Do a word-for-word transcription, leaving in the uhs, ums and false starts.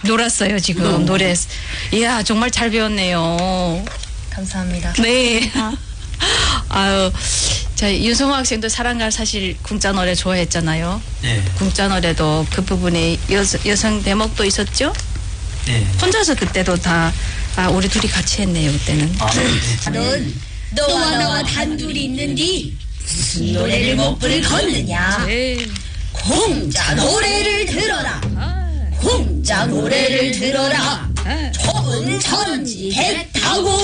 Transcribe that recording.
놀았어요, 지금. 음. 노래. 이야, 정말 잘 배웠네요. 감사합니다. 네. 아유, 자, 윤성호 학생도 사랑갈 사실 궁자 노래 좋아했잖아요. 네. 궁자 노래도 그 부분에 여, 여성 대목도 있었죠? 네. 혼자서 그때도 다, 아, 우리 둘이 같이 했네요, 그때는. 아, 네. 넌 너와 나와 단둘이 있는디 무슨 노래를 못 부를 걷느냐. 네. 공자 노래를 들어라. 공자 노래를 들어라. 좁은 천지 배 타고